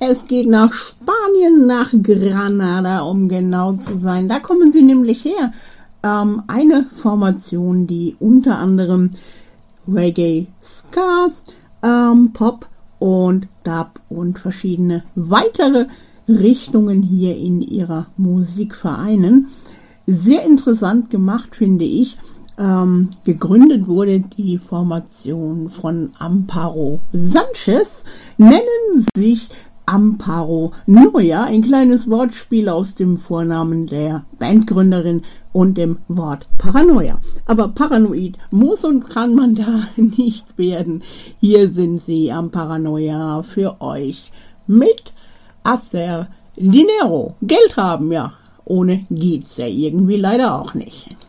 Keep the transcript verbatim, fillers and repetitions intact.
Es geht nach Spanien, nach Granada, um genau zu sein. Da kommen sie nämlich her. Ähm, eine Formation, die unter anderem Reggae, Ska, ähm, Pop und Dub und verschiedene weitere Richtungen hier in ihrer Musik vereinen. Sehr interessant gemacht, finde ich. Ähm, gegründet wurde die Formation von Amparo Sanchez, nennen sich Amparo Noya, ein kleines Wortspiel aus dem Vornamen der Bandgründerin und dem Wort Paranoia. Aber paranoid muss und kann man da nicht werden. Hier sind sie am Paranoia für euch mit Hacer Dinero. Geld haben, ja. Ohne geht's ja irgendwie leider auch nicht.